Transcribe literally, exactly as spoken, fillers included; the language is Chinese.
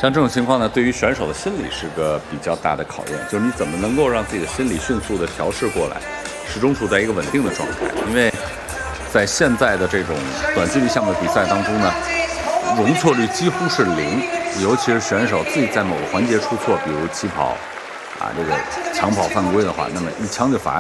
像这种情况呢，对于选手的心理是个比较大的考验，就是你怎么能够让自己的心理迅速的调试过来，始终处在一个稳定的状态。因为在现在的这种短距离项目的比赛当中呢，容错率几乎是零，尤其是选手自己在某个环节出错，比如起跑啊这个抢跑犯规的话，那么一枪就罚